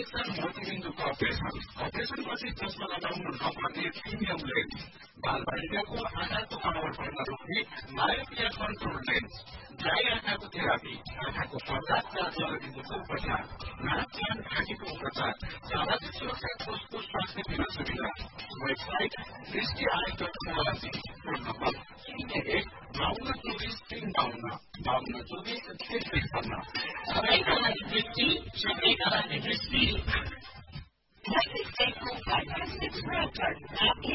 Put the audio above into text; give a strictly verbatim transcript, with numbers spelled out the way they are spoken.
injection मोतीबिन्दुको operation अपरेसनपछि चस्मा लगाउनु नपर्ने प्रिमियम लेन्स बालबालिकाको आँखाको पावर रोक्ने मायोपिया कन्ट्रोल लेन्स ड्राई आँखाको थेरापी आँखाको पर्दा र जलबिन्दुको उपचार नाक कान घाँटीको उपचार सामाजिक सुरक्षा कोषको स्वास्थ्य बिमा सुविधा वेबसाइट दृष्टि I dot ORG phone number शून्य एक बाहन्न चौबिस तीन बाहन्न बाहन्न चौबिस एक त्रिपन्न सबैका लागि दृष्टि सबैका लागि दृष्टि